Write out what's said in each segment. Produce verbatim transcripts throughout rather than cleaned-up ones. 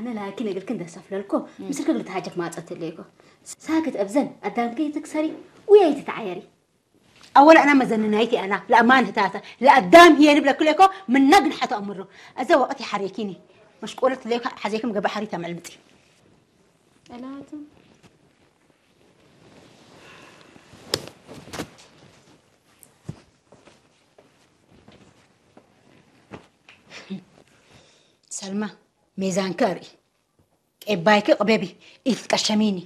أنا لكن أقول كنت أسافر لكم مثل قلت حاجة ما أتأتي لكم ساكت أبزن أدام كي تكسري ويا تتعايري أولا أنا مزننايتي أنا لأمانة تاتا لقدام هي نبلا كلكم من نقن حتى أمره أزا وقتي حريكيني مش قولت ليك حزيكم قبل حريتها معلمتي ثلاثة سلمى ميزان كاري إبايك قبيبي إتكشميني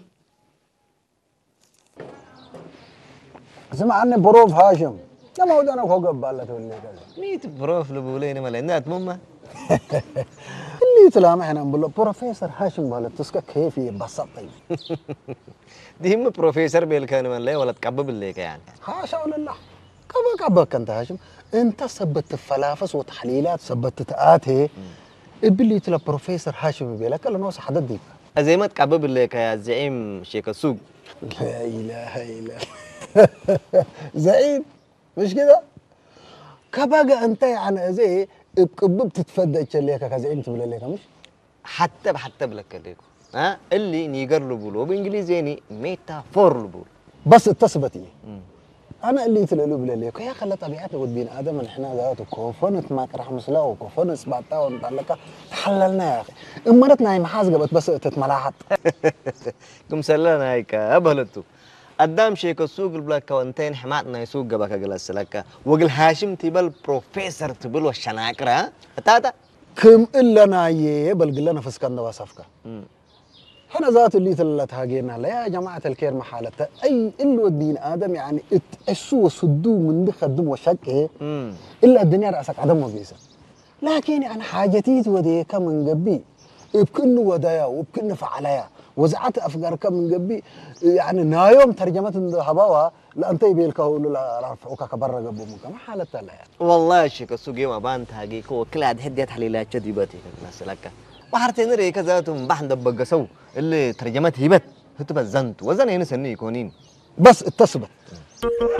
اسمع عني بروف هاشم لا ما هو انا فوق بالله تولي كذا نيت بروف لبولين ما لنات ماما اللي تلامحنا نقول بروفيسور هاشم ولا تسكك كيف يبسط طيب دي هم بروفيسور بالكان من لا ولا تكبب الليك يعني حاشا لله كبك كبك انت هاشم انت سبت فلافس وتحليلات سبت تآتي اللي تلا بروفيسور هاشم بيلك الا نوص حدد ديك زي ما تكبب الليك يا زعيم شيخ السوق لا اله الا زعيم مش كده كبقى انت يعني زي بكبب تتفدى ليك كزعيم تقول لك مش حتى بحتى بلك ليك ها اللي نيجر لبولو بالانجليزي ميتافور لبول بس اتصبتي انا اللي تلالو بلا ليك يا خلت طبيعتنا ود بين ادم احنا ذاته كوفنت ما رحم الله وكوفنت سبعتا ونطلقها تحللنا يا اخي امرتنا هي محاسبه بس تتملاحت كم سلنا هيك ابهلتو قدام شيك السوق البلاك وانتين حماتنا يسوق بك جلس لك وقل هاشم تبل بروفيسور تبل والشناكرة تاتا كم إلا نايي بل قلنا فسكنا وصفكا هنا ذات اللي ثلت هاجينا لا يا جماعة الكير محالته أي إلا الدين آدم يعني اتأسوا صدوا من بخدم وشك إيه إلا الدنيا رأسك عدم وبيسا لكن أنا حاجتي وديك من قبي بكل ودايا وبكل فعليا وزعت أفكارك من قبي يعني نايوم ترجمة هباوها لا أنت يبيلك هو لا رفعوك كبر قبو منك ما حالته لا يعني والله شيك السوق يوم بانت هاجيك وكل عاد هديت حليلات شدي باتي الناس لك وحرتين ريك ذاتهم بحن دبق سو اللي ترجمت هبت هتبت زنت وزن هنا سني يكونين بس اتصبت